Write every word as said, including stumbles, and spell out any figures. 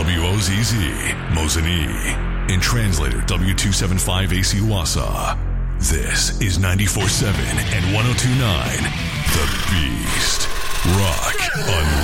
W O Z Z, Mosinee, and translator W two seventy-five A C Wassa. This is ninety-four point seven and one oh two point nine, The Beast. Rock